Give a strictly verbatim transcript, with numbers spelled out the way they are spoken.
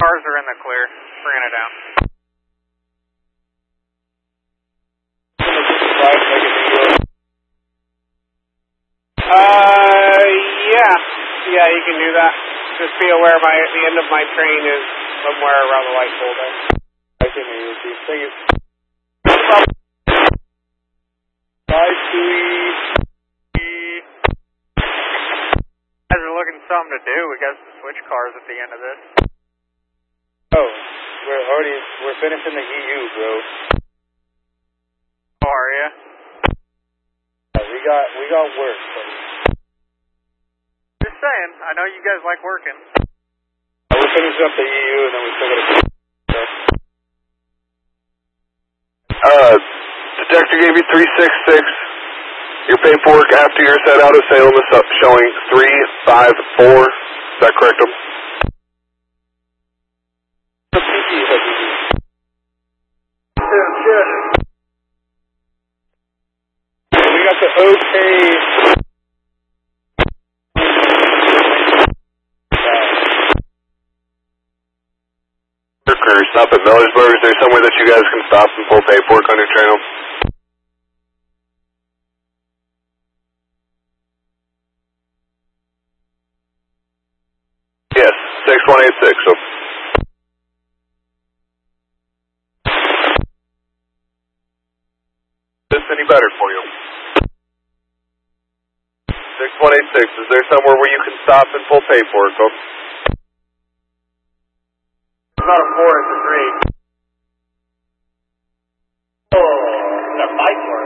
Cars are in the clear. Bringing it down. Uh, yeah. Yeah, you can do that. Just be aware my the end of my train is somewhere around the light pole there. I can hear you, Chief. Thank you. Five, three. Guys are looking for something to do. We got some switch cars at the end of this. Oh, we're already we're finishing the E U, bro. How are you? Yeah, we got we got work, buddy. Just saying. I know you guys like working. Uh, we're finishing up the E U, and then we still got to. Uh, detector gave you three six six. Your paperwork after your set out of Salem is showing three five four. Is that correct? We got the OK. Stop at Millersburg. Is there somewhere that you guys can stop and pull paperwork on your train home? Yes, six one eight six. So. Is this any better for you? six one eight six. Is there somewhere where you can stop and pull paperwork? Oh. It's not a four, it's a three. Oh, it's a five four.